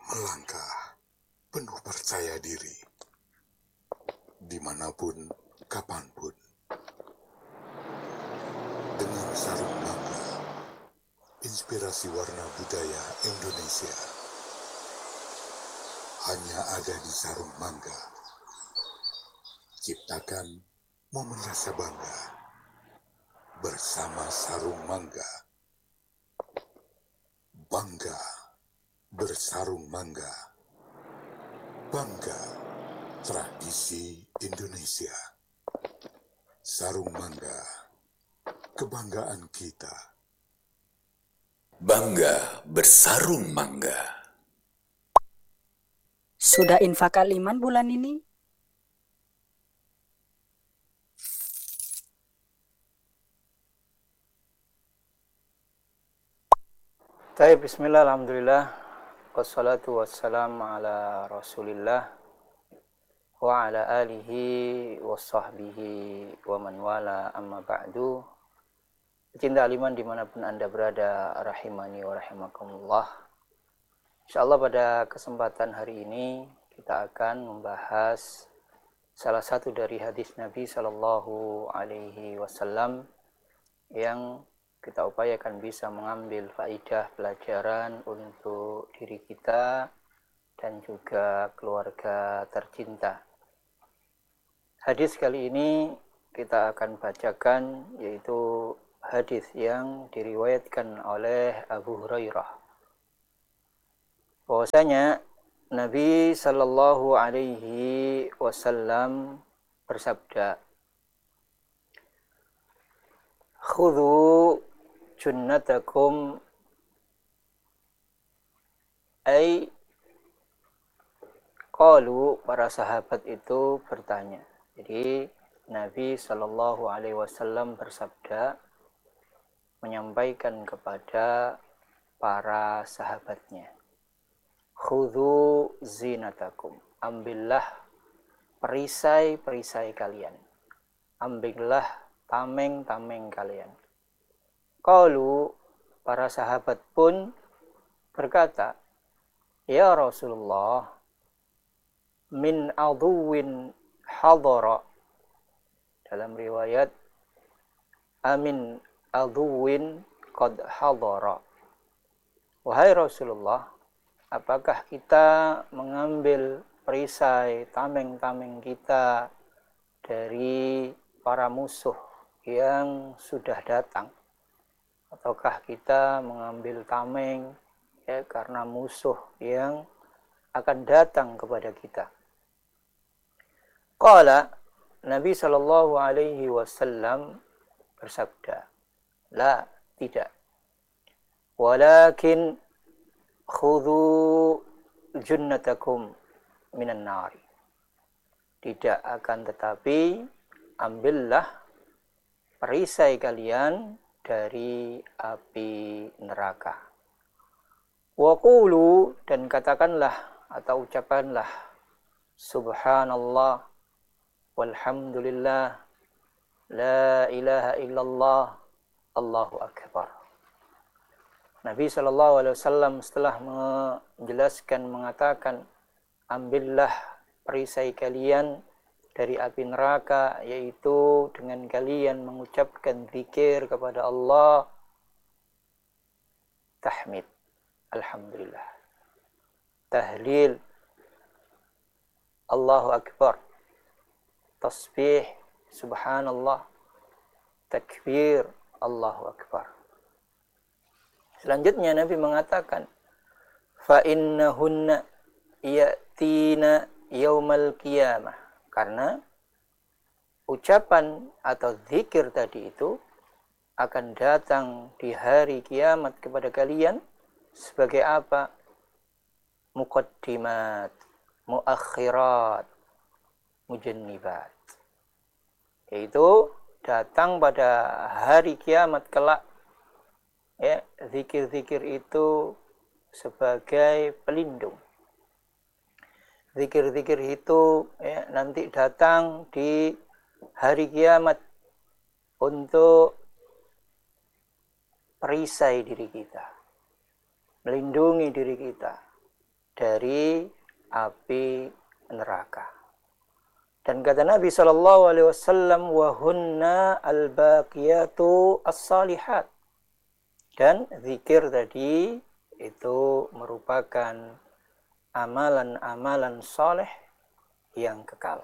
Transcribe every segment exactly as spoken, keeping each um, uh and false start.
melangkah penuh percaya diri, dimanapun, kapanpun, dengan sarung mangga, inspirasi warna budaya Indonesia, hanya ada di sarung mangga. Ciptakan momen rasa bangga bersama sarung mangga. Bangga bersarung mangga. Bangga tradisi Indonesia. Sarung mangga, kebanggaan kita. Bangga bersarung mangga. Sudah infak aliman bulan ini? Baik, bismillah, alhamdulillah, wassalatu wassalamu ala rasulillah wa ala alihi wa sahbihi wa man wala, amma ba'du. Pecinta aliman dimanapun anda berada, rahimani wa rahimakumullah. InsyaAllah pada kesempatan hari ini kita akan membahas salah satu dari hadis Nabi Sallallahu Alaihi Wasallam yang kita upayakan bisa mengambil faidah pelajaran untuk diri kita dan juga keluarga tercinta. Hadis kali ini kita akan bacakan yaitu hadis yang diriwayatkan oleh Abu Hurairah. Bahwasanya Nabi Sallallahu Alaihi Wasallam bersabda, "Khudhu junnatakum," ay qalu, para sahabat itu bertanya. Jadi Nabi Shallallahu Alaihi Wasallam bersabda, menyampaikan kepada para sahabatnya, khudhu zinatakum, ambillah perisai-perisai kalian, ambillah tameng-tameng kalian. Qalu, para sahabat pun berkata, ya Rasulullah, min aduwin hadara. Dalam riwayat, amin aduwin qad hadara. Wahai Rasulullah, apakah kita mengambil perisai tameng-tameng kita dari para musuh yang sudah datang, ataukah kita mengambil tameng ya karena musuh yang akan datang kepada kita? Qala, Nabi Shallallahu Alaihi Wasallam bersabda, la, tidak. Walakin khudhu junnatakum minan nari. Tidak, akan tetapi ambillah perisai kalian dari api neraka. Wa qulu, dan katakanlah atau ucapkanlah, subhanallah walhamdulillah la ilaha illallah Allahu akbar. Nabi Shallallahu Alaihi Wasallam setelah menjelaskan mengatakan, ambillah perisai kalian dari api neraka, yaitu dengan kalian mengucapkan zikir kepada Allah, tahmid, alhamdulillah, tahlil, Allahu akbar, tasbih, subhanallah, takbir, Allahu akbar. Selanjutnya Nabi mengatakan, fa innahunna ya'tina yaumal qiyamah, karena ucapan atau zikir tadi itu akan datang di hari kiamat kepada kalian sebagai apa? Muqaddimat, muakhirat, mujannibat. Yaitu datang pada hari kiamat kelak, ya, zikir-zikir itu sebagai pelindung. Zikir-zikir itu ya, nanti datang di hari kiamat untuk perisai diri kita, melindungi diri kita dari api neraka. Dan kata Nabi shallallahu alaihi wasallam, wa hunna al-baqiyatu as-salihat. Dan zikir tadi itu merupakan amalan-amalan soleh yang kekal.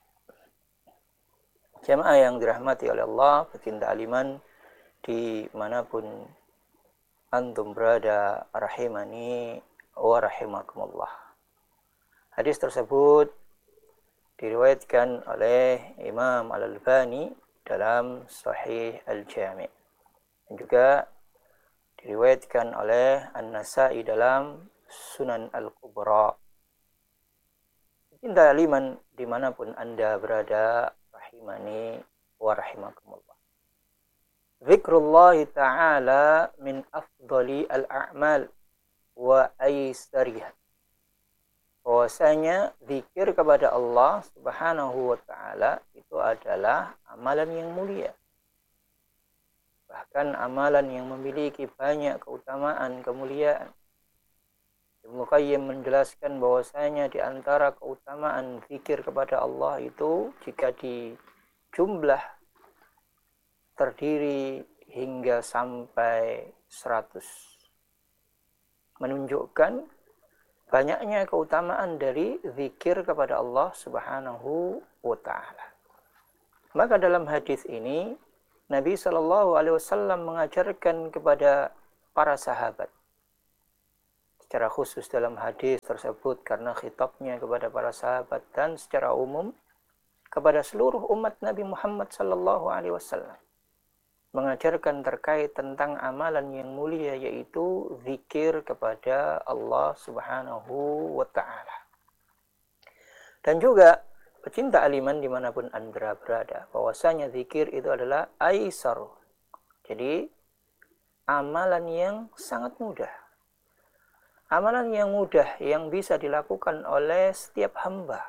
Jamaah yang dirahmati oleh Allah, pecinta aliman dimanapun antum berada, rahimani wa rahimakumullah. Hadis tersebut diriwayatkan oleh Imam Al-Albani dalam Sahih Al-Jami'. Dan juga diriwayatkan oleh An-Nasa'i dalam Sunan Al-Kubra. Cinta aliman dimanapun Anda berada, rahimani wa rahimakumullah. Zikrullah ta'ala min afdali al-a'mal wa aisariha. Bahwasanya zikir kepada Allah Subhanahu wa ta'ala itu adalah amalan yang mulia. Bahkan amalan yang memiliki banyak keutamaan, kemuliaan. Ibnu Qayyim menjelaskan bahwasanya di antara keutamaan zikir kepada Allah itu jika dijumlah terdiri hingga sampai seratus. Menunjukkan banyaknya keutamaan dari zikir kepada Allah Subhanahu wa ta'ala. Maka dalam hadis ini Nabi shallallahu alaihi wasallam mengajarkan kepada para sahabat. Secara khusus dalam hadis tersebut karena khitabnya kepada para sahabat dan secara umum kepada seluruh umat Nabi Muhammad shallallahu alaihi wasallam. Mengajarkan terkait tentang amalan yang mulia, yaitu zikir kepada Allah Subhanahu wa ta'ala. Dan juga pecinta aliman dimanapun Anda berada, bahwasanya zikir itu adalah aisar. Jadi amalan yang sangat mudah. Amalan yang mudah yang bisa dilakukan oleh setiap hamba.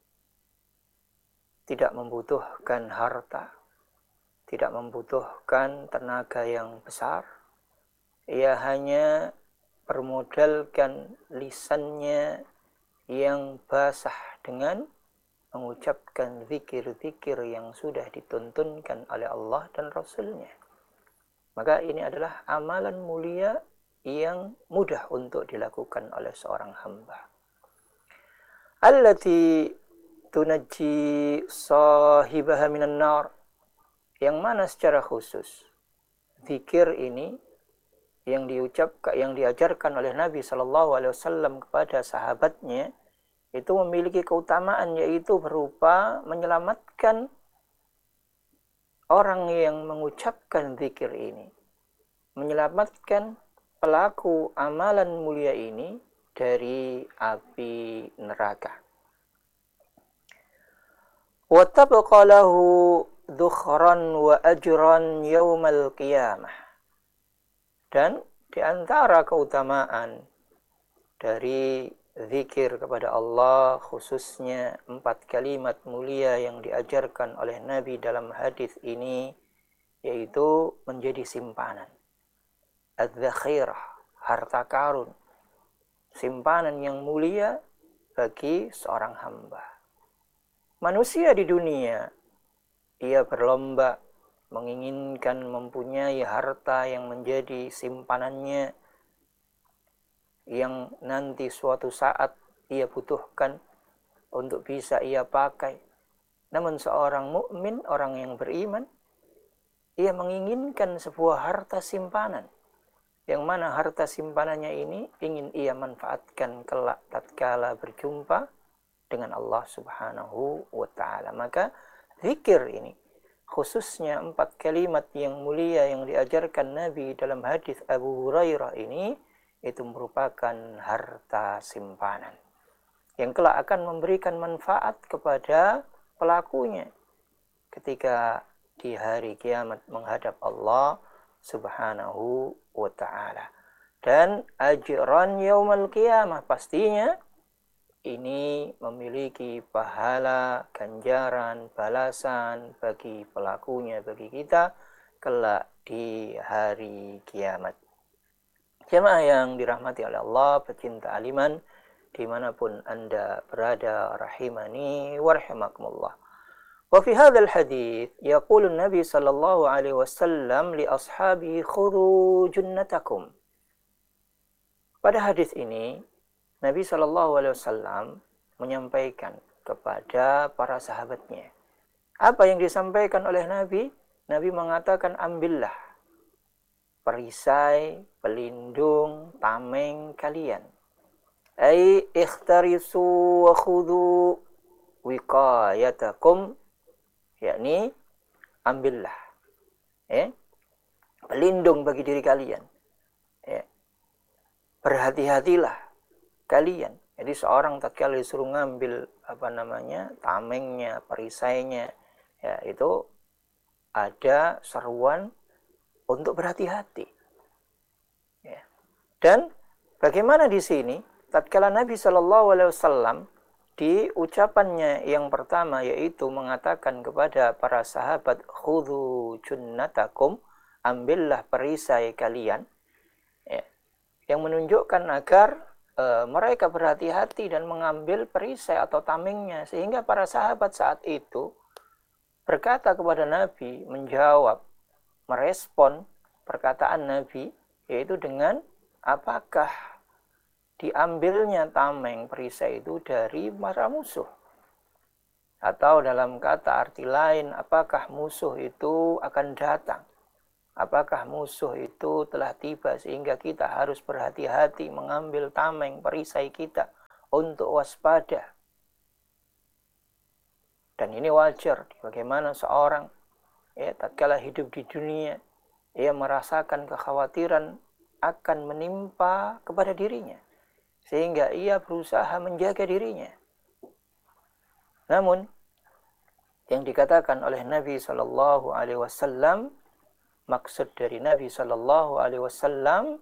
Tidak membutuhkan harta, tidak membutuhkan tenaga yang besar. Ia hanya bermodalkan lisannya yang basah dengan mengucapkan zikir-zikir yang sudah dituntunkan oleh Allah dan Rasulnya. Maka ini adalah amalan mulia yang mudah untuk dilakukan oleh seorang hamba. Allati tunajji sahibaha minan nar. Yang mana secara khusus zikir ini yang diucapkan, yang diajarkan oleh Nabi shallallahu alaihi wasallam kepada sahabatnya itu memiliki keutamaan, yaitu berupa menyelamatkan orang yang mengucapkan zikir ini, menyelamatkan pelaku amalan mulia ini dari api neraka. Wa tabqa lahu dukhran wa ajran yaumal qiyamah. Dan di antara keutamaan dari zikir kepada Allah, khususnya empat kalimat mulia yang diajarkan oleh Nabi dalam hadis ini, yaitu menjadi simpanan. Adz-dzakhirah, harta karun, simpanan yang mulia bagi seorang hamba. Manusia di dunia, ia berlomba menginginkan mempunyai harta yang menjadi simpanannya, yang nanti suatu saat ia butuhkan untuk bisa ia pakai. Namun seorang mukmin, orang yang beriman, ia menginginkan sebuah harta simpanan, yang mana harta simpanannya ini ingin ia manfaatkan kelak tatkala berjumpa dengan Allah Subhanahu wa ta'ala. Maka zikir ini, khususnya empat kalimat yang mulia yang diajarkan Nabi dalam hadis Abu Hurairah ini, itu merupakan harta simpanan yang kelak akan memberikan manfaat kepada pelakunya ketika di hari kiamat menghadap Allah Subhanahu wa ta'ala. Dan ajran yaumal qiyamah, pastinya ini memiliki pahala, ganjaran, balasan bagi pelakunya, bagi kita kelak di hari kiamat. Jemaah yang dirahmati oleh Allah, pecinta aliman dimanapun Anda berada, rahimani wa rahimakumullah. Wa fi hadzal hadits yaqulu Nabi sallallahu alaihi wasallam li ashabihi khudhu junnatakum. Pada hadis ini Nabi sallallahu alaihi wasallam menyampaikan kepada para sahabatnya. Apa yang disampaikan oleh Nabi? Nabi mengatakan, ambillah perisai, pelindung, tameng kalian. Ai ikhtarisu wa khudhu wiqayatakum, yakni ambillah eh, pelindung bagi diri kalian. Eh, berhati-hatilah kalian. Jadi seorang tatkala disuruh ngambil apa namanya tamengnya, perisainya, ya itu ada seruan untuk berhati-hati. Ya. Dan bagaimana di sini? Tatkala Nabi Shallallahu Alaihi Wasallam di ucapannya yang pertama yaitu mengatakan kepada para sahabat, khudhu junnatakum, ambillah perisai kalian, ya, yang menunjukkan agar e, mereka berhati-hati dan mengambil perisai atau tamengnya, sehingga para sahabat saat itu berkata kepada Nabi, menjawab, merespon perkataan Nabi, yaitu dengan apakah diambilnya tameng perisai itu dari para musuh, atau dalam kata arti lain, apakah musuh itu akan datang, apakah musuh itu telah tiba sehingga kita harus berhati-hati mengambil tameng perisai kita untuk waspada. Dan ini wajar bagaimana seorang ya tatkala hidup di dunia ia merasakan kekhawatiran akan menimpa kepada dirinya, sehingga ia berusaha menjaga dirinya. Namun yang dikatakan oleh Nabi Shallallahu Alaihi Wasallam, maksud dari Nabi Shallallahu Alaihi Wasallam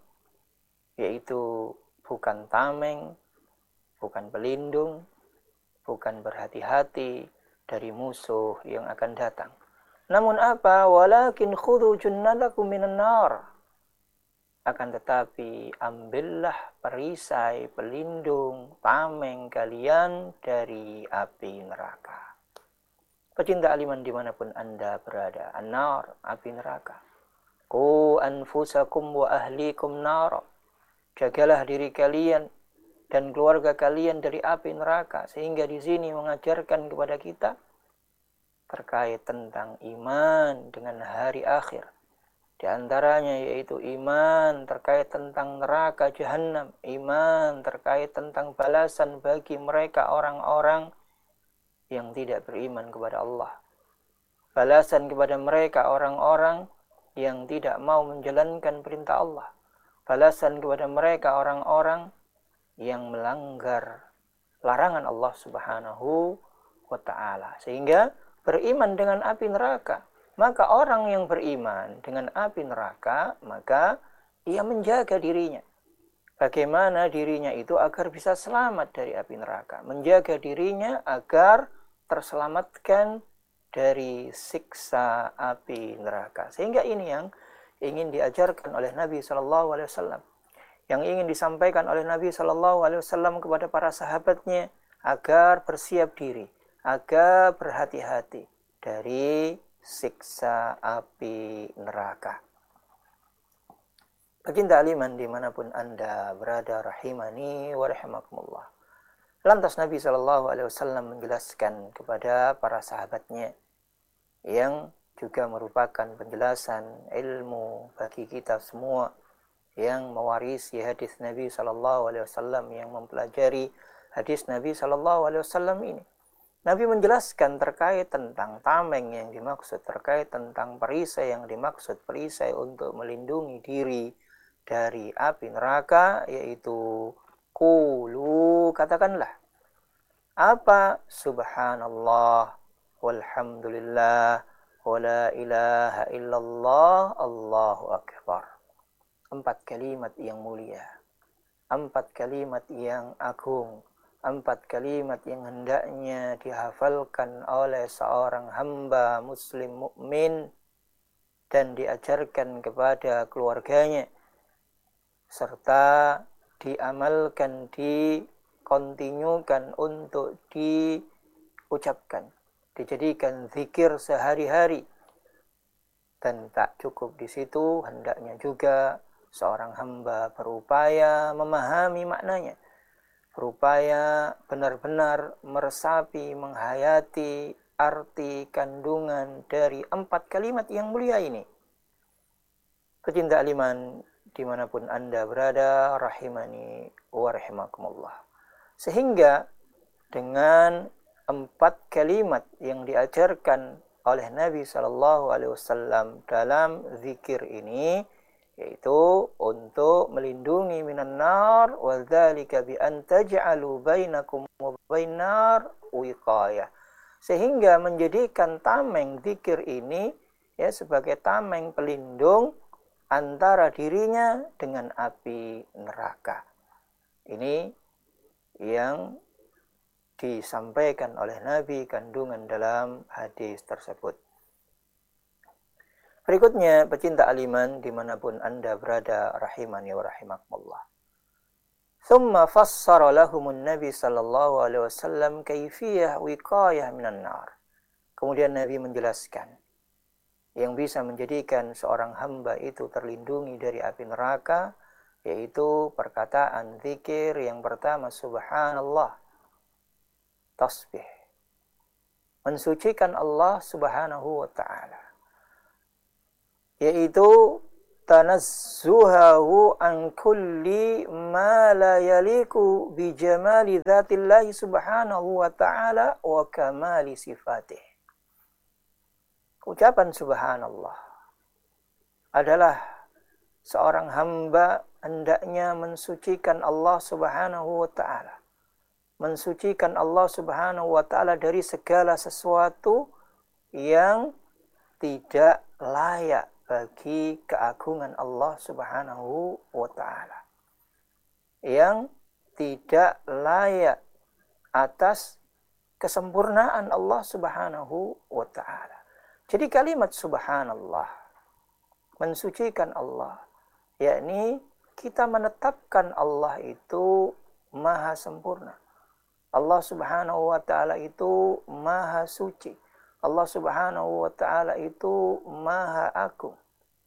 yaitu bukan tameng, bukan pelindung, bukan berhati-hati dari musuh yang akan datang. Namun apa? Walakin khudhu junnatakum minan nar. Akan tetapi ambillah perisai, pelindung, tameng kalian dari api neraka. Pecinta aliman dimanapun Anda berada, an-nar, api neraka. Qu anfusakum wa ahlikum nar. Jagalah diri kalian dan keluarga kalian dari api neraka. Sehingga di sini mengajarkan kepada kita terkait tentang iman dengan hari akhir. Di antaranya yaitu iman terkait tentang neraka jahanam, iman terkait tentang balasan bagi mereka orang-orang yang tidak beriman kepada Allah, balasan kepada mereka orang-orang yang tidak mau menjalankan perintah Allah, balasan kepada mereka orang-orang yang melanggar larangan Allah Subhanahu wa ta'ala, sehingga beriman dengan api neraka. Maka orang yang beriman dengan api neraka, maka ia menjaga dirinya. Bagaimana dirinya itu agar bisa selamat dari api neraka. Menjaga dirinya agar terselamatkan dari siksa api neraka. Sehingga ini yang ingin diajarkan oleh Nabi Shallallahu Alaihi Wasallam, yang ingin disampaikan oleh Nabi Shallallahu Alaihi Wasallam kepada para sahabatnya agar bersiap diri, agar berhati-hati dari siksa api neraka. Pecinta aliman dimanapun Anda berada, rahimani wa rahimakumullah. Lantas Nabi Shallallahu Alaihi Wasallam menjelaskan kepada para sahabatnya, yang juga merupakan penjelasan ilmu bagi kita semua yang mewarisi hadis Nabi Shallallahu Alaihi Wasallam, yang mempelajari hadis Nabi Shallallahu Alaihi Wasallam ini. Nabi menjelaskan terkait tentang tameng yang dimaksud, terkait tentang perisai yang dimaksud, perisai untuk melindungi diri dari api neraka, yaitu qulu, katakanlah apa? Subhanallah walhamdulillah wa la ilaha illallah Allahu akbar. Empat kalimat yang mulia, empat kalimat yang agung, empat kalimat yang hendaknya dihafalkan oleh seorang hamba muslim mukmin dan diajarkan kepada keluarganya, serta diamalkan di kontinukan untuk diucapkan, dijadikan zikir sehari-hari. Dan tak cukup di situ, hendaknya juga seorang hamba berupaya memahami maknanya, berupaya benar-benar meresapi, menghayati arti kandungan dari empat kalimat yang mulia ini. Pecinta aliman dimanapun Anda berada, rahimani wa rahimakumullah. Sehingga dengan empat kalimat yang diajarkan oleh Nabi shallallahu alaihi wasallam dalam zikir ini, yaitu untuk melindungi minan nar, wa dzalika bi an taj'alu bainakum wa bainar wiqayah. Sehingga menjadikan tameng zikir ini ya sebagai tameng pelindung antara dirinya dengan api neraka. Ini yang disampaikan oleh Nabi kandungan dalam hadis tersebut. Berikutnya, pecinta aliman dimanapun Anda berada, rahimani wa rahimakumullah. Thumma fassara lahumun Nabi sallallahu alaihi wasallam kaifiyah wiqayah minan nar. Kemudian Nabi menjelaskan yang bisa menjadikan seorang hamba itu terlindungi dari api neraka, yaitu perkataan zikir yang pertama, subhanallah, tasbih, mensucikan Allah subhanahu wa ta'ala, yaitu tanazzuhahu an kulli ma la yaliku bi jamali dzatillahi subhanahu wa ta'ala wa kamali sifatih. Ucapan subhanallah adalah seorang hamba hendaknya mensucikan Allah subhanahu wa ta'ala, mensucikan Allah subhanahu wa ta'ala dari segala sesuatu yang tidak layak bagi keagungan Allah subhanahu wa ta'ala, yang tidak layak atas kesempurnaan Allah subhanahu wa ta'ala. Jadi kalimat subhanallah, mensucikan Allah, yakni kita menetapkan Allah itu maha sempurna. Allah subhanahu wa ta'ala itu maha suci. Allah subhanahu wa ta'ala itu maha agung.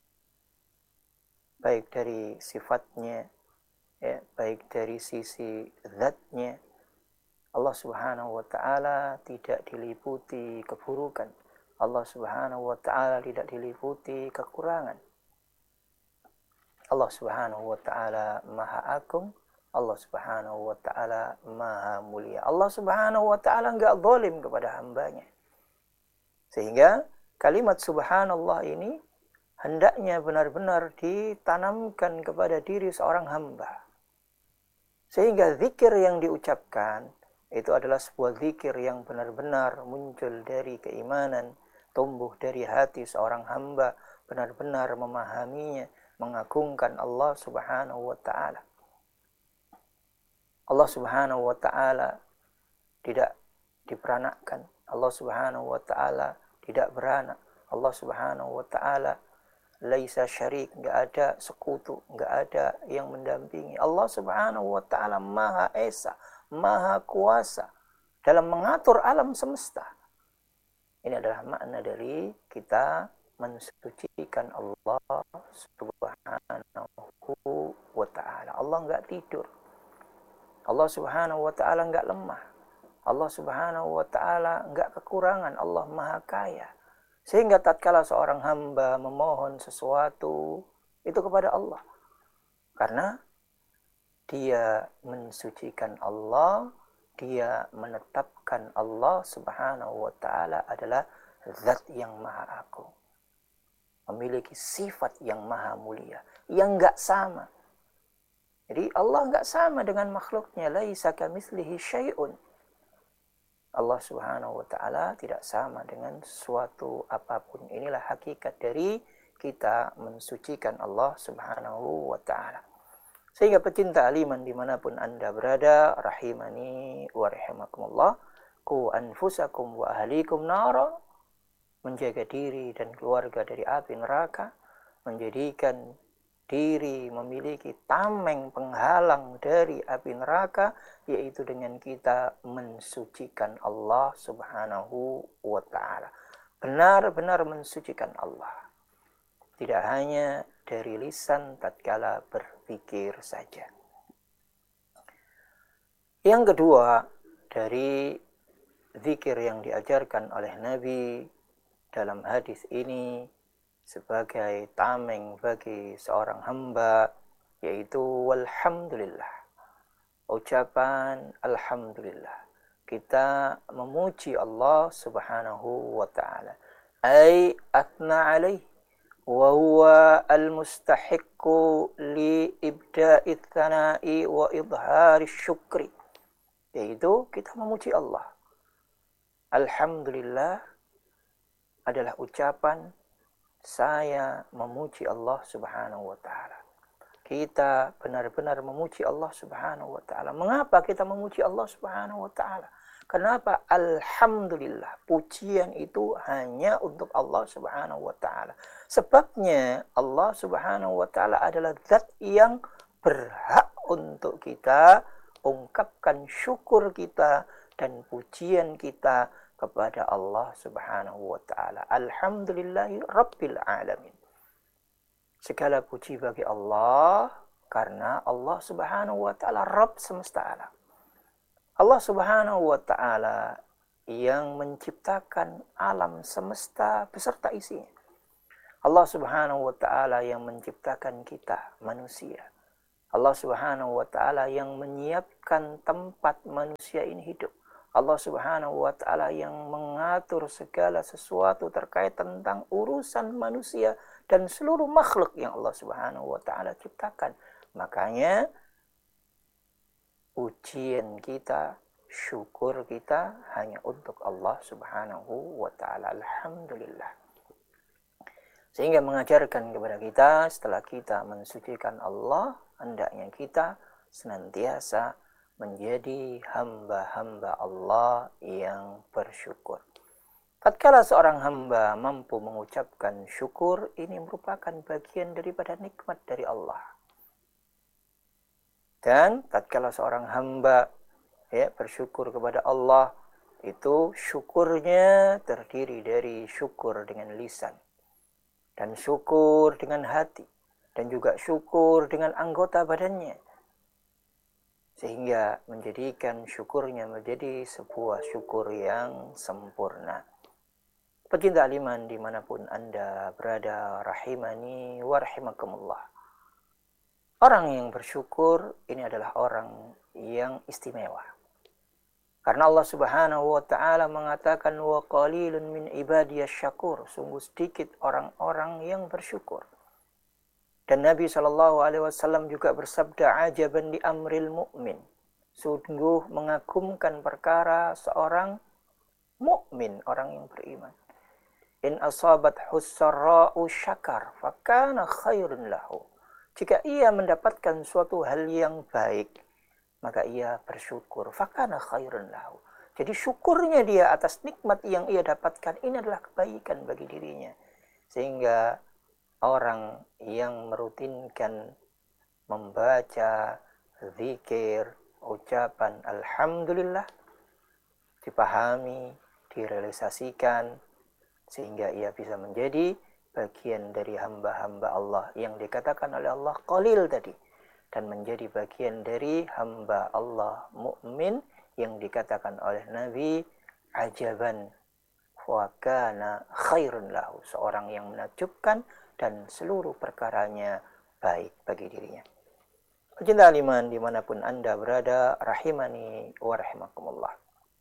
Baik dari sifatnya, ya, baik dari sisi zatnya. Allah subhanahu wa ta'ala tidak diliputi keburukan. Allah subhanahu wa ta'ala tidak diliputi kekurangan. Allah subhanahu wa ta'ala maha agung. Allah subhanahu wa ta'ala maha mulia. Allah subhanahu wa ta'ala enggak zalim kepada hambanya. Sehingga kalimat subhanallah ini hendaknya benar-benar ditanamkan kepada diri seorang hamba. Sehingga zikir yang diucapkan itu adalah sebuah zikir yang benar-benar muncul dari keimanan, tumbuh dari hati seorang hamba, benar-benar memahaminya, mengagungkan Allah subhanahu wa ta'ala. Allah subhanahu wa ta'ala tidak diperanakkan. Allah subhanahu wa ta'ala tidak beranak. Allah subhanahu wa ta'ala laisa syarik, enggak ada sekutu, enggak ada yang mendampingi. Allah subhanahu wa ta'ala maha esa, maha kuasa dalam mengatur alam semesta. Ini adalah makna dari kita mensucikan Allah subhanahu wa ta'ala. Allah enggak tidur. Allah subhanahu wa ta'ala enggak lemah. Allah subhanahu wa ta'ala enggak kekurangan. Allah maha kaya. Sehingga tatkala seorang hamba memohon sesuatu itu kepada Allah, karena dia mensucikan Allah, dia menetapkan Allah subhanahu wa ta'ala adalah zat yang maha agung, memiliki sifat yang maha mulia, yang enggak sama. Jadi Allah enggak sama dengan makhluknya. Laisa kamitslihi syai'un. Allah subhanahu wa ta'ala tidak sama dengan suatu apapun. Inilah hakikat dari kita mensucikan Allah subhanahu wa ta'ala. Sehingga pecinta aliman dimanapun Anda berada, rahimani wa rahimakumullah, ku anfusakum wa ahlikum nara, menjaga diri dan keluarga dari api neraka, menjadikan diri, memiliki tameng penghalang dari api neraka, yaitu dengan kita mensucikan Allah Subhanahu wa ta'ala. Benar-benar mensucikan Allah. Tidak hanya dari lisan tatkala berpikir saja. Yang kedua, dari zikir yang diajarkan oleh Nabi dalam hadis ini sebagai tameng bagi seorang hamba, yaitu walhamdulillah. Ucapan alhamdulillah. Kita memuji Allah Subhanahu wa ta'ala. Ay atna alaih wa huwa al-mustahiqqu li ibda'i tsana'i wa idhari syukri. Yaitu kita memuji Allah. Alhamdulillah adalah ucapan saya memuji Allah Subhanahu wa ta'ala. Kita benar-benar memuji Allah Subhanahu wa ta'ala. Mengapa kita memuji Allah Subhanahu wa ta'ala? Kenapa? Alhamdulillah. Pujian itu hanya untuk Allah Subhanahu wa ta'ala. Sebabnya Allah Subhanahu wa ta'ala adalah zat yang berhak untuk kita ungkapkan syukur kita dan pujian kita kepada Allah Subhanahu wa ta'ala. Alhamdulillahi Rabbil Alamin. Segala puji bagi Allah karena Allah Subhanahu wa ta'ala Rabb semesta alam. Allah Subhanahu wa ta'ala yang menciptakan alam semesta beserta isinya. Allah Subhanahu wa ta'ala yang menciptakan kita manusia. Allah Subhanahu wa ta'ala yang menyiapkan tempat manusia ini hidup. Allah Subhanahu wa ta'ala yang mengatur segala sesuatu terkait tentang urusan manusia dan seluruh makhluk yang Allah Subhanahu wa ta'ala ciptakan. Makanya ujian kita, syukur kita hanya untuk Allah Subhanahu wa ta'ala. Alhamdulillah. Sehingga mengajarkan kepada kita setelah kita mensucikan Allah, hendaknya kita senantiasa menjadi hamba-hamba Allah yang bersyukur. Tatkala seorang hamba mampu mengucapkan syukur, ini merupakan bagian daripada nikmat dari Allah. Dan tatkala seorang hamba ya bersyukur kepada Allah, itu syukurnya terdiri dari syukur dengan lisan, dan syukur dengan hati, dan juga syukur dengan anggota badannya. Sehingga menjadikan syukurnya menjadi sebuah syukur yang sempurna. Pecinta iman dimanapun Anda berada, rahimani wa rahimakumullah. Orang yang bersyukur ini adalah orang yang istimewa. Karena Allah Subhanahu wa ta'ala mengatakan wa qalilun min ibadiyas syakur. Sungguh sedikit orang-orang yang bersyukur. Dan Nabi shallallahu alaihi wasallam juga bersabda, ajaban di amril mu'min. Sungguh mengagumkan perkara seorang mukmin, orang yang beriman. In asabat hussarra'u syakar, fakana khairun lahu. Jika ia mendapatkan suatu hal yang baik, maka ia bersyukur. Fakana khairun lahu. Jadi syukurnya dia atas nikmat yang ia dapatkan, ini adalah kebaikan bagi dirinya. Sehingga orang yang merutinkan membaca zikir, ucapan alhamdulillah dipahami, direalisasikan, sehingga ia bisa menjadi bagian dari hamba-hamba Allah yang dikatakan oleh Allah qalil tadi, dan menjadi bagian dari hamba Allah mukmin yang dikatakan oleh Nabi ajaban wa kana khairun lahu, seorang yang menakjubkan dan seluruh perkaranya baik bagi dirinya. Pecinta iman dimanapun Anda berada, rahimani wa rahimakumullah.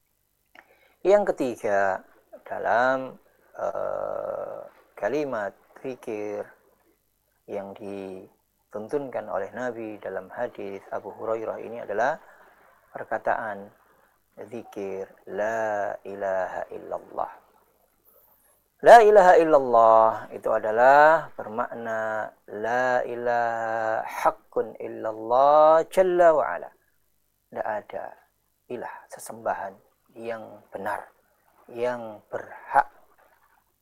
Yang ketiga, dalam uh, kalimat zikir yang dituntunkan oleh Nabi dalam hadis Abu Hurairah ini adalah perkataan zikir la ilaha illallah. La ilaha illallah itu adalah bermakna la ilaha haqqun illallah jalla wa ala. Tidak ada ilah sesembahan yang benar, yang berhak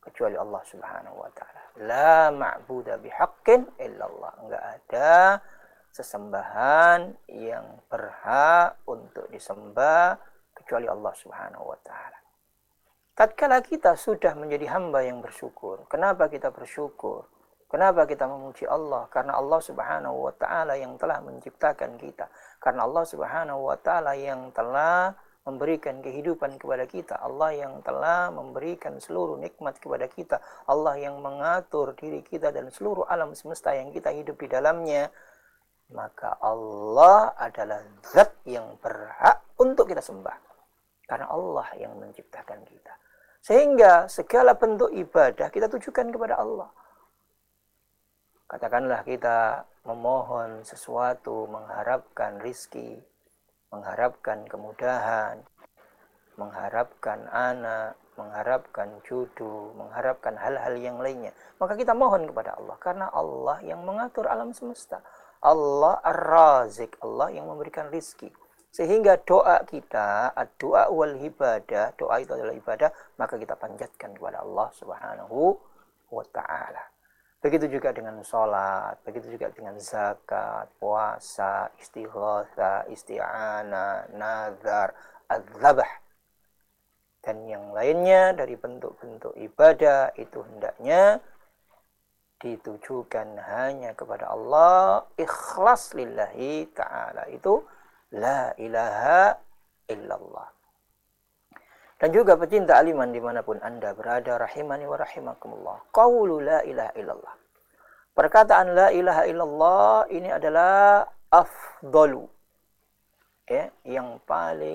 kecuali Allah Subhanahu wa taala. La ma'budu bihaqqin illallah. Enggak ada sesembahan yang berhak untuk disembah kecuali Allah Subhanahu wa taala. Tatkala kita sudah menjadi hamba yang bersyukur. Kenapa kita bersyukur? Kenapa kita memuji Allah? Karena Allah Subhanahu wa taala yang telah menciptakan kita. Karena Allah Subhanahu wa taala yang telah memberikan kehidupan kepada kita. Allah yang telah memberikan seluruh nikmat kepada kita. Allah yang mengatur diri kita dan seluruh alam semesta yang kita hidup di dalamnya. Maka Allah adalah zat yang berhak untuk kita sembah. Karena Allah yang menciptakan kita. Sehingga segala bentuk ibadah kita tujukan kepada Allah. Katakanlah kita memohon sesuatu, mengharapkan rizki, mengharapkan kemudahan, mengharapkan anak, mengharapkan jodoh, mengharapkan hal-hal yang lainnya. Maka kita mohon kepada Allah. Karena Allah yang mengatur alam semesta. Allah Ar-Razik, Allah yang memberikan rizki. Sehingga doa kita, doa wal ibadah, doa itu adalah ibadah, maka kita panjatkan kepada Allah Subhanahu wa ta'ala. Begitu juga dengan sholat, begitu juga dengan zakat, puasa, istighatsah, isti'anah, nazar, adzabah. Dan yang lainnya dari bentuk-bentuk ibadah itu hendaknya ditujukan hanya kepada Allah, ikhlas lillahi ta'ala. Itu la ilaha illallah. Dan juga pecinta aliman dimanapun Anda berada, rahimani wa rahimakumullah. Qawlu la ilaha illallah. Perkataan la ilaha illallah ini adalah afdalu. Ya, yang paling